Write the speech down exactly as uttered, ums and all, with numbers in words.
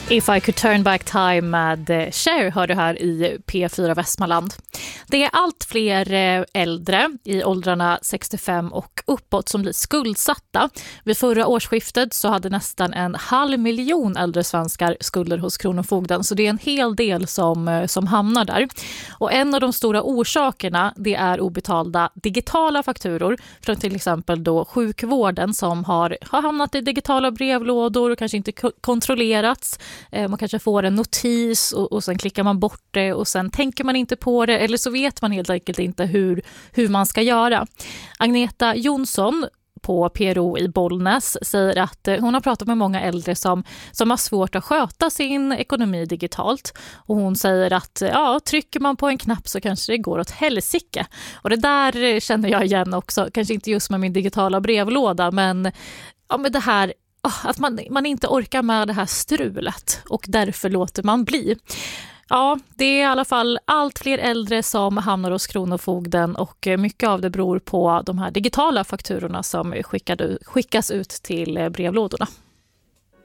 If I could turn back time med Cher hör du här i P fyra Västmanland. Det är allt fler äldre i åldrarna sextiofem och uppåt som blir skuldsatta. Vid förra årsskiftet så hade nästan en halv miljon äldre svenskar skulder hos Kronofogden. Så det är en hel del som, som hamnar där. Och en av de stora orsakerna det är obetalda digitala fakturor från till exempel då sjukvården som har, har hamnat i digitala brevlådor och kanske inte kontrollerats. Man kanske får en notis och, och sen klickar man bort det och sen tänker man inte på det eller så vet man helt enkelt inte hur, hur man ska göra. Agneta Jonsson på P R O i Bollnäs säger att hon har pratat med många äldre som, som har svårt att sköta sin ekonomi digitalt. Och hon säger att ja, trycker man på en knapp så kanske det går åt helsike. Och det där känner jag igen också, kanske inte just med min digitala brevlåda men, ja, men det här att man, man inte orkar med det här strulet och därför låter man bli. Ja, det är i alla fall allt fler äldre som hamnar hos Kronofogden och mycket av det beror på de här digitala fakturorna som skickade, skickas ut till brevlådorna.